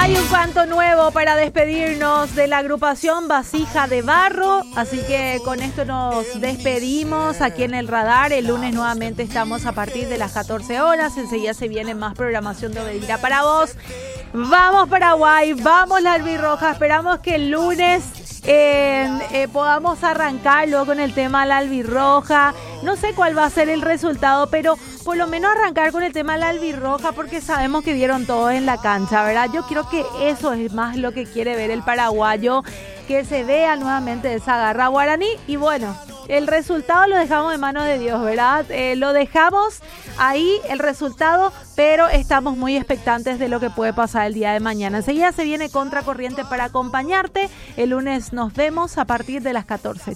Hay un canto nuevo para despedirnos de la agrupación Vasija de Barro, así que con esto nos despedimos aquí en el radar. El lunes nuevamente estamos a partir de las 14 horas, enseguida se viene más programación de Obedira para vos. Vamos Paraguay, vamos la albirroja, esperamos que el lunes podamos arrancarlo con el tema de la albirroja. No sé cuál va a ser el resultado, pero por lo menos arrancar con el tema de la albirroja, porque sabemos que vieron todos en la cancha, ¿verdad? Yo creo que eso es más lo que quiere ver el paraguayo, que se vea nuevamente esa garra guaraní. Y bueno, el resultado lo dejamos en manos de Dios, ¿verdad? Lo dejamos ahí, el resultado, pero estamos muy expectantes de lo que puede pasar el día de mañana. Enseguida se viene Contracorriente para acompañarte. El lunes nos vemos a partir de las 14.